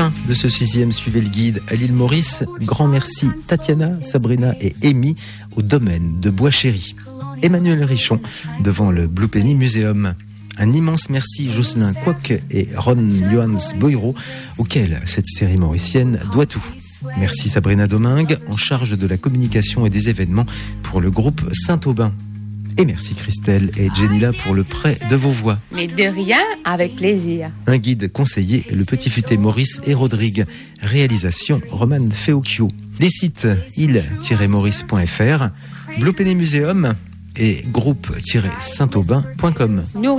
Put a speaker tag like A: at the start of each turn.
A: fin de ce 6e Suivez le guide à l'île Maurice. Grand merci Tatiana, Sabrina et Amy au domaine de Bois-Chéry. Emmanuel Richon devant le Blue Penny Museum. Un immense merci Jocelyn Quoc et Ron Johannes Boiro, auxquels cette série mauricienne doit tout. Merci Sabrina Domingue, en charge de la communication et des événements pour le groupe Saint-Aubin. Et merci Christelle et Jenila pour le prêt de vos voix.
B: Mais de rien, avec plaisir.
A: Un guide conseillé, Le Petit Futé Maurice et Rodrigue. Réalisation Roman Feocchio. Les sites île-maurice.fr, Blue Penny Museum et groupe-saintaubin.com.